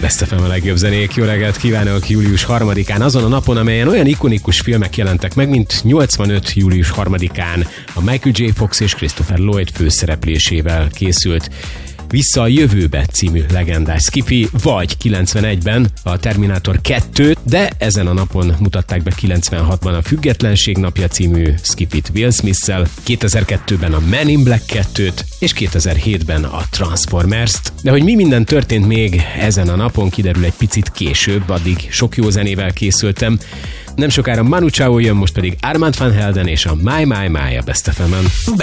Best FM a legjobb zenék. Jó reggelt kívánok július 3-án, azon a napon, amelyen olyan ikonikus filmek jelentek meg, mint 85. július 3-án a Michael J. Fox és Christopher Lloyd főszereplésével készült Vissza a jövőbe című legendás sci-fi, vagy 91-ben a Terminátor 2, de ezen a napon mutatták be 96-ban a Függetlenség napja című sci-fit Will Smith-szel, 2002-ben a Men in Black 2-t, és 2007-ben a Transformers-t. De hogy mi minden történt még ezen a napon, kiderül egy picit később, addig sok jó zenével készültem. Nem sokára Manu Chao jön, most pedig Armand van Helden és a My My My a Best FM-en.